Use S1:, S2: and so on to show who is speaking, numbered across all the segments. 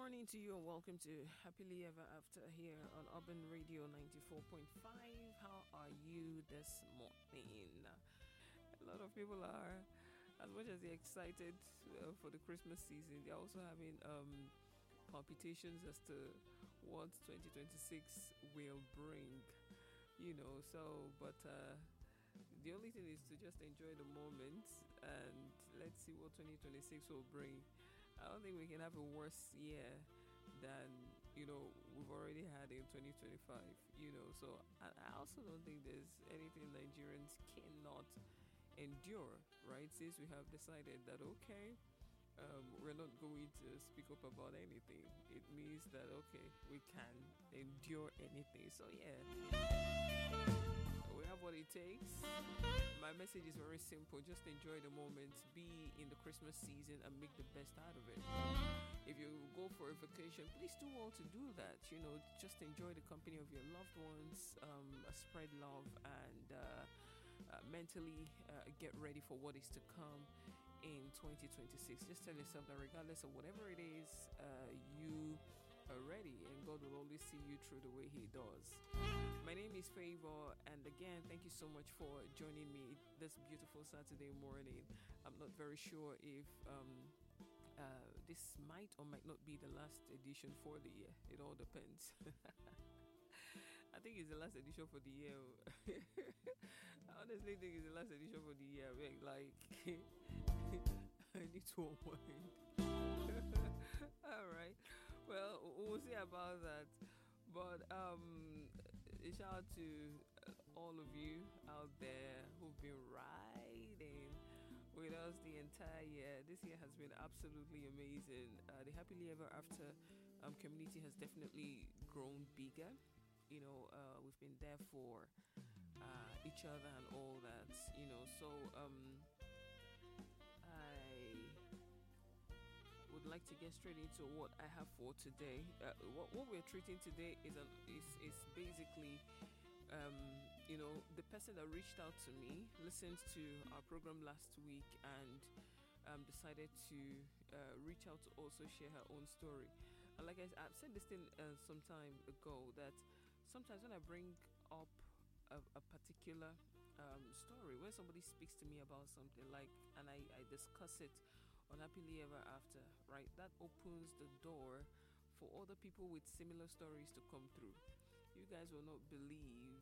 S1: morning to you and welcome to Happily Ever After here on Urban Radio 94.5. How are you this morning? A lot of people are, as much as they're excited for the Christmas season, they're also having palpitations as to what 2026 will bring, but the only thing is to just enjoy the moment and let's see what 2026 will bring. I don't think we can have a worse year than we've already had in 2025. So I also don't think there's anything Nigerians cannot endure, right? Since we have decided that we're not going to speak up about anything, it means that we can endure anything. So yeah, we have what it takes. My message is very simple. Just enjoy the moment. Be in the Christmas season and make the best out of it. If you go for a vacation, please do well to do that. Just enjoy the company of your loved ones, spread love, and mentally get ready for what is to come in 2026. Just tell yourself that regardless of whatever it is, you are ready, and God will always see you through the way He does. My name is Favor, and again, thank you so much for joining me this beautiful Saturday morning. I'm not very sure if this might or might not be the last edition for the year. It all depends. I think it's the last edition for the year. I honestly think it's the last edition for the year. Like, I need to unwind. All right. Well, we'll see about that. But a shout out to all of you out there who've been riding with us the entire year. This year has been absolutely amazing. The Happily Ever After community has definitely grown bigger. We've been there for each other and all that. So I would like to get straight into what I have for today. What we're treating today is basically the person that reached out to me, listened to our program last week, and decided to reach out to also share her own story. And like I've said this thing some time ago, that sometimes when I bring up a particular story, when somebody speaks to me about something and I discuss it on Happily Ever After, right, that opens the door for other people with similar stories to come through. You guys will not believe,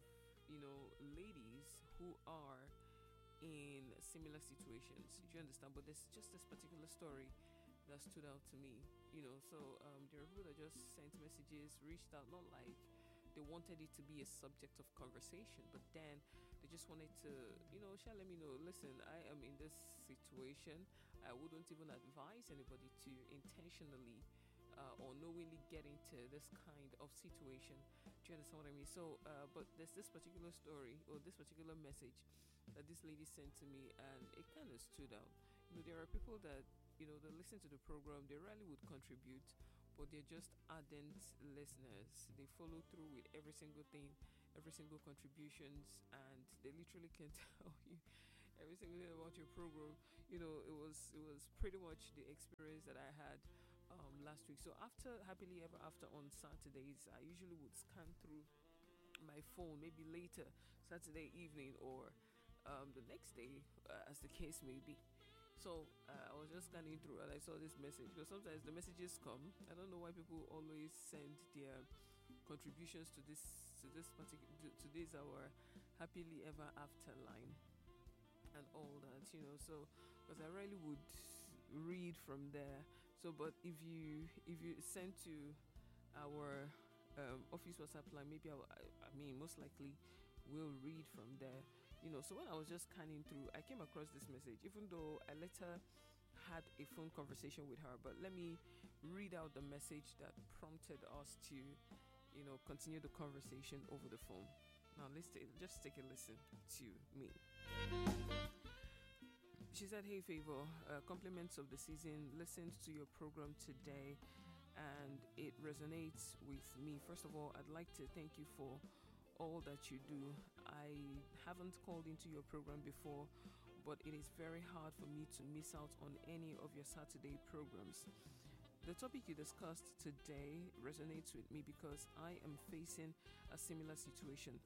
S1: ladies who are in similar situations. Do you understand? But there's just this particular story that stood out to me. So there are people that just sent messages, reached out, not like they wanted it to be a subject of conversation, but then they just wanted to, let me know, listen, I am in this situation. I wouldn't even advise anybody to intentionally or knowingly get into this kind of situation. Do you understand what I mean? So, but there's this particular story or this particular message that this lady sent to me, and it kind of stood out. There are people that, they listen to the program, they rarely would contribute, but they're just ardent listeners. They follow through with every single thing, every single contributions, and they literally can tell you every single thing about your program. It was pretty much the experience that I had last week. So after Happily Ever After on Saturdays, I usually would scan through my phone, maybe later Saturday evening or the next day, as the case may be. So I was just scanning through and I saw this message, because sometimes the messages come. I don't know why people always send their contributions to this our Happily Ever After line and all that, so because I really would read from there. So but if you send to our office WhatsApp line, maybe I mean most likely we'll read from there. So when I was just scanning through, I came across this message, even though I later had a phone conversation with her. But let me read out the message that prompted us to, continue the conversation over the phone. Now just take a listen to me. She said, "Hey Favor, compliments of the season. Listened to your program today and it resonates with me. First of all, I'd like to thank you for all that you do. I haven't called into your program before, but it is very hard for me to miss out on any of your Saturday programs. The topic you discussed today resonates with me because I am facing a similar situation.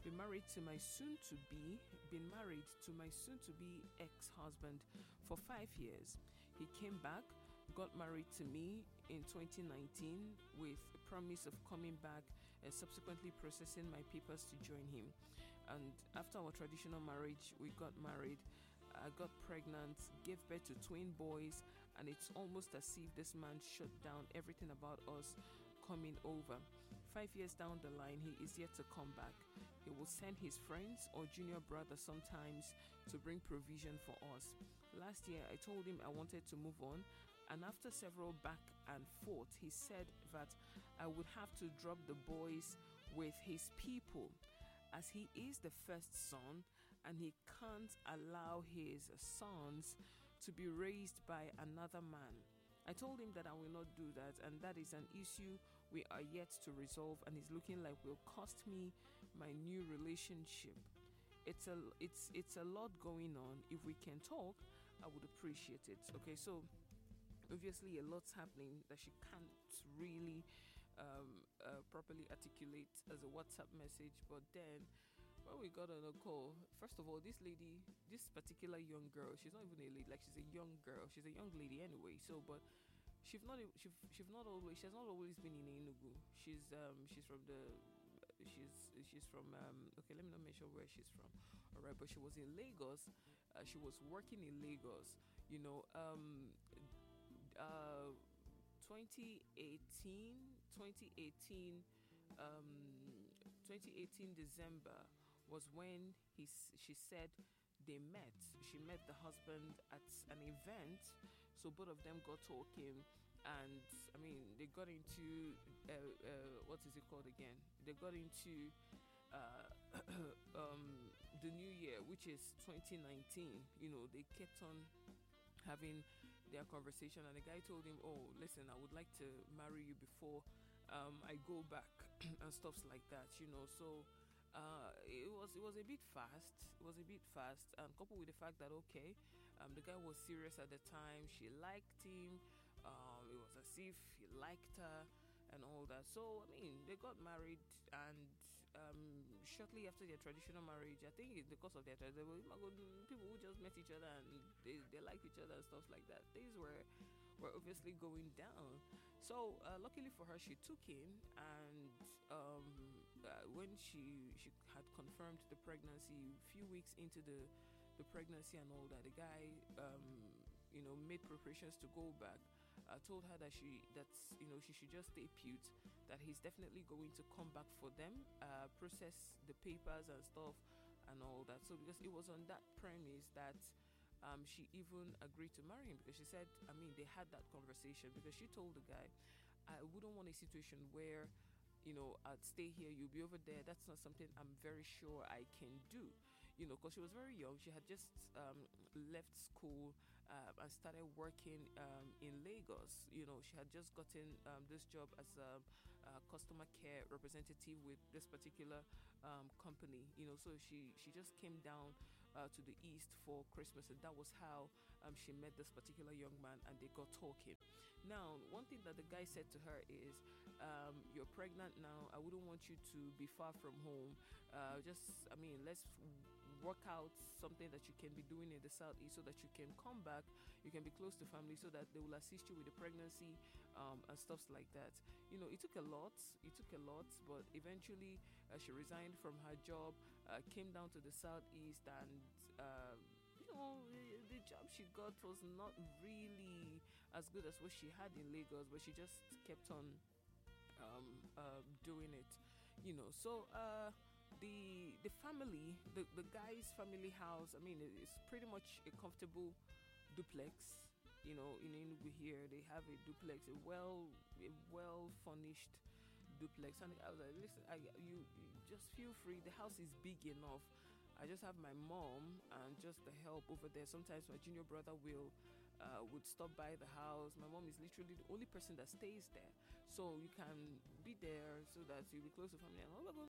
S1: Been married to my soon to be ex-husband for 5 years. He came back, got married to me in 2019 with a promise of coming back and subsequently processing my papers to join him. And after our traditional marriage, we got married. I got pregnant, gave birth to twin boys, and it's almost as if this man shut down everything about us coming over. 5 years down the line, he is yet to come back. He will send his friends or junior brother sometimes to bring provision for us. Last year, I told him I wanted to move on, and after several back and forth, he said that I would have to drop the boys with his people, as he is the first son and he can't allow his sons to be raised by another man. I told him that I will not do that, and that is an issue we are yet to resolve, and it's looking like will cost me my new relationship. It's a lot going on. If we can talk, I would appreciate it. Okay, so obviously a lot's happening that she can't really properly articulate as a WhatsApp message, but then when we got on a call, first of all, this particular young girl, she's not even a lady, like she's a young girl, she's a young lady anyway. So, but she has not always been in Enugu. She's from okay, let me not mention where she's from. All right, but she was in Lagos. She was working in Lagos. You know, 2018, um, 2018 December was when she said they met. She met the husband at an event, so both of them got talking, and I mean they got into what is it called again? They got into the new year, which is 2019. You know, they kept on having their conversation, and the guy told him, "Oh, listen, I would like to marry you before I go back," and stuffs like that. You know, so it was a bit fast. It was a bit fast, and coupled with the fact that okay, the guy was serious at the time. She liked him. It was as if he liked her and all that. So I mean, they got married, and shortly after their traditional marriage, I think it's because of their people who just met each other and they liked each other and stuff like that. Things were obviously going down. So luckily for her, she took him, and when she had confirmed the pregnancy, a few weeks into the pregnancy and all that, the guy made preparations to go back. Told her that she should just stay put, that he's definitely going to come back for them, process the papers and stuff and all that. So because it was on that premise that she even agreed to marry him, because she said, I mean, they had that conversation, because she told the guy, I wouldn't want a situation where I'd stay here, you'll be over there. That's not something I'm very sure I can do. Because she was very young. She had just left school and started working in Lagos. She had just gotten this job as a customer care representative with this particular company. So she just came down to the east for Christmas, and that was how she met this particular young man, and they got talking. Now, one thing that the guy said to her is, you're pregnant now. I wouldn't want you to be far from home. Let's work out something that you can be doing in the southeast so that you can come back, you can be close to family, so that they will assist you with the pregnancy and stuffs like that. It took a lot, but eventually she resigned from her job, came down to the southeast, and the job she got was not really as good as what she had in Lagos, but she just kept on doing it. So the family, the guy's family house, I mean, it's pretty much a comfortable duplex. In Enugu here, they have a duplex, a well furnished duplex, and I was like, listen, you just feel free. The house is big enough. I just have my mom and just the help over there. Sometimes my junior brother would stop by the house. My mom is literally the only person that stays there, so you can be there so that you'll be close to family and all.